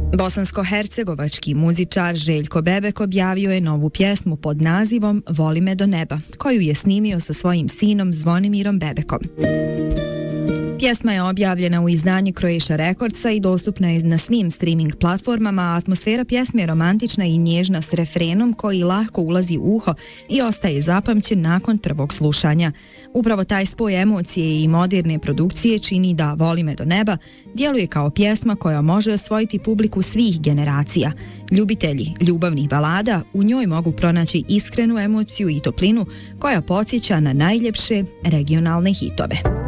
Bosansko-hercegovački muzičar Željko Bebek objavio je novu pjesmu pod nazivom Voli me do neba, koju je snimio sa svojim sinom Zvonimirom Bebekom. Pjesma je objavljena u izdanju Croatia Recordsa i dostupna je na svim streaming platformama, a atmosfera pjesme je romantična i nježna s refrenom koji lahko ulazi u uho i ostaje zapamćen nakon prvog slušanja. Upravo taj spoj emocije i moderne produkcije čini da Voli me do neba djeluje kao pjesma koja može osvojiti publiku svih generacija. Ljubitelji ljubavnih balada u njoj mogu pronaći iskrenu emociju i toplinu koja podsjeća na najljepše regionalne hitove.